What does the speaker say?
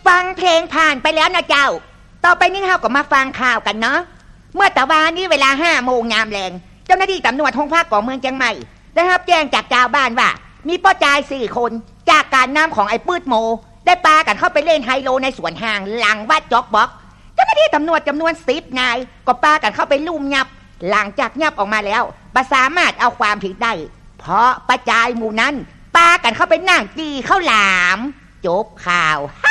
ฟังเพลงผ่านไปแล้วนะเจ้าต่อไปนี้เราก็มาฟังข่าวกันเนาะเมื่อตะวันนี้เวลา 5 โมงยามแลงเจ้าหน้าที่ตำรวจโรงพักของเมืองเชียงใหม่ได้รับแจ้งจากชาวบ้านว่ามีป้าจาย4 คนจากการนำของไอ้ปื้ดโมได้ปากันเข้าไปเล่นไฮโลในสวนห่างหลังวัดจ็อกบ็อกเจ้าหน้าที่ตำรวจจำนวน10 นายก็ปากันเข้าไปลุ่มยับหลังจากยับออกมาแล้วบ่สามารถเอาความผิดได้เพราะป้าจายหมู่นั้นปากันเข้าไปนั่งจี้ข้าวหลามจบข่าว